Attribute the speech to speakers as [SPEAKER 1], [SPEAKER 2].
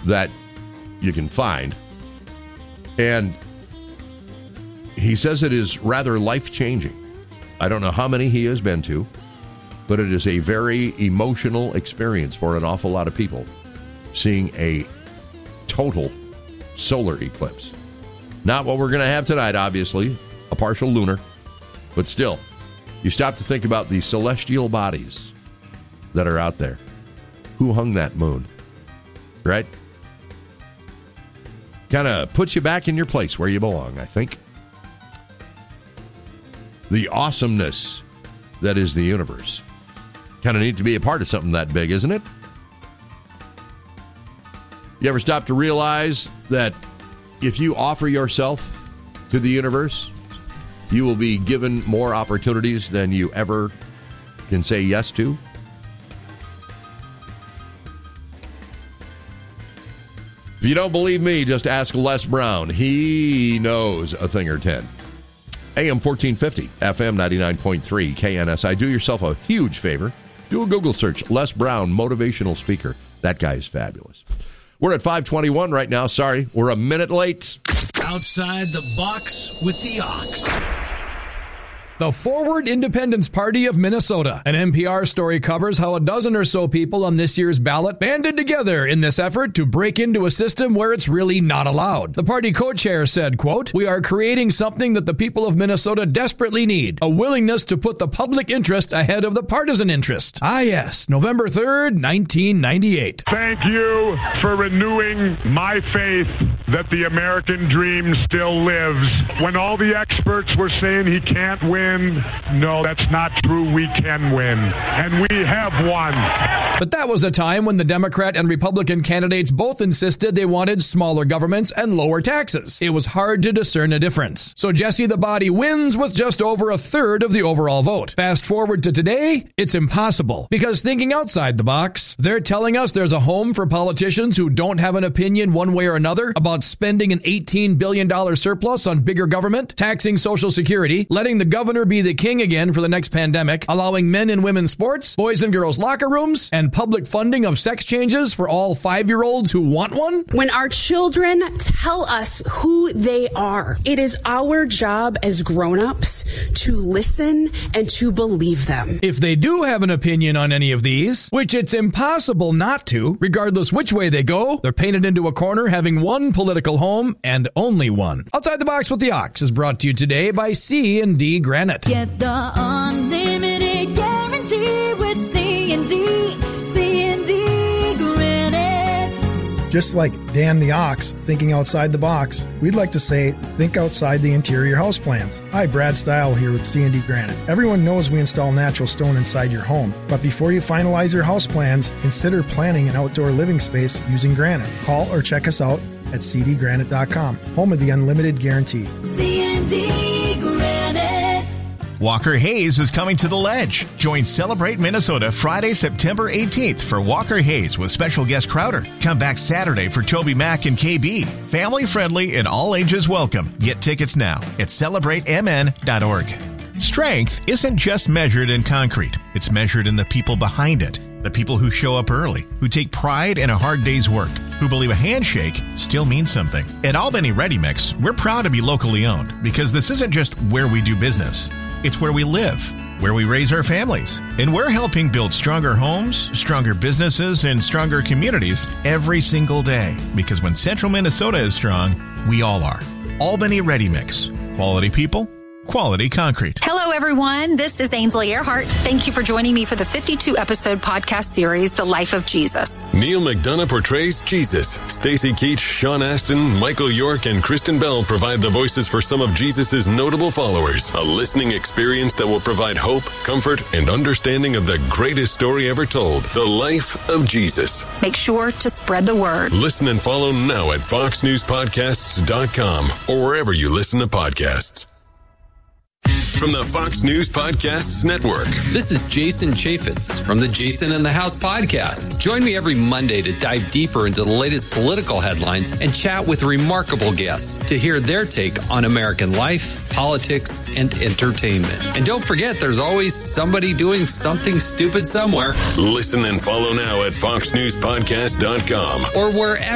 [SPEAKER 1] that you can find. And he says it is rather life-changing. I don't know how many he has been to, but it is a very emotional experience for an awful lot of people seeing a total solar eclipse. Not what we're going to have tonight, obviously, a partial lunar, but still, you stop to think about the celestial bodies that are out there. Who hung that moon? Right? Kind of puts you back in your place where you belong, I think. The awesomeness that is the universe. Kind of neat to be a part of something that big, isn't it? You ever stop to realize that if you offer yourself to the universe, you will be given more opportunities than you ever can say yes to? If you don't believe me, just ask Les Brown. He knows a thing or 10. AM 1450, FM 99.3, KNSI. Do yourself a huge favor. Do a Google search. Les Brown, motivational speaker. That guy is fabulous. We're at 5:21 right now. Sorry, we're a minute late.
[SPEAKER 2] Outside the box with the Ox.
[SPEAKER 3] The Forward Independence Party of Minnesota. An NPR story covers how a dozen or so people on this year's ballot banded together in this effort to break into a system where it's really not allowed. The party co-chair said, quote, "We are creating something that the people of Minnesota desperately need, a willingness to put the public interest ahead of the partisan interest." Ah, yes, November 3rd, 1998.
[SPEAKER 4] Thank you for renewing my faith that the American dream still lives. When all the experts were saying he can't win, no, that's not true. We can win. And we have won.
[SPEAKER 3] But that was a time when the Democrat and Republican candidates both insisted they wanted smaller governments and lower taxes. It was hard to discern a difference. So Jesse the Body wins with just over a third of the overall vote. Fast forward to today, it's impossible. Because thinking outside the box, they're telling us there's a home for politicians who don't have an opinion one way or another about spending an $18 billion surplus on bigger government, taxing Social Security, letting the governor be the king again for the next pandemic, allowing men and women's sports, boys and girls locker rooms, and public funding of sex changes for all 5-year-olds who want one?
[SPEAKER 5] When our children tell us who they are, it is our job as grown-ups to listen and to believe them.
[SPEAKER 3] If they do have an opinion on any of these, which it's impossible not to, regardless which way they go, they're painted into a corner having one political home and only one. Outside the Box with the Ox is brought to you today by C&D Granite.
[SPEAKER 6] Get the unlimited guarantee with C&D Granite.
[SPEAKER 7] Just like Dan the Ox thinking outside the box, we'd like to say think outside the interior house plans. Hi, Brad Stile here with C&D Granite. Everyone knows we install natural stone inside your home, but before you finalize your house plans, consider planning an outdoor living space using granite. Call or check us out at cdgranite.com, home of the unlimited guarantee.
[SPEAKER 6] C&D Granite.
[SPEAKER 8] Walker Hayes is coming to the Ledge. Join Celebrate Minnesota Friday, September 18th for Walker Hayes with special guest Crowder. Come back Saturday for Toby Mac and KB. Family friendly and all ages welcome. Get tickets now at celebratemn.org. Strength isn't just measured in concrete. It's measured in the people behind it. The people who show up early, who take pride in a hard day's work, who believe a handshake still means something. At Albany Ready Mix, we're proud to be locally owned because this isn't just where we do business. It's where we live, where we raise our families. And we're helping build stronger homes, stronger businesses, and stronger communities every single day. Because when Central Minnesota is strong, we all are. Albany Ready Mix. Quality people, quality concrete.
[SPEAKER 9] Hello, everyone. This is Ainsley Earhart. Thank you for joining me for the 52-episode podcast series, The Life of Jesus.
[SPEAKER 10] Neil McDonough portrays Jesus. Stacey Keach, Sean Astin, Michael York, and Kristen Bell provide the voices for some of Jesus' notable followers. A listening experience that will provide hope, comfort, and understanding of the greatest story ever told, The Life of Jesus.
[SPEAKER 9] Make sure to spread the word.
[SPEAKER 10] Listen and follow now at foxnewspodcasts.com or wherever you listen to podcasts. From the Fox News Podcasts Network.
[SPEAKER 11] This is Jason Chaffetz from the Jason in the House podcast. Join me every Monday to dive deeper into the latest political headlines and chat with remarkable guests to hear their take on American life, politics, and entertainment. And don't forget, there's always somebody doing something stupid somewhere.
[SPEAKER 10] Listen and follow now at foxnewspodcast.com
[SPEAKER 11] or wherever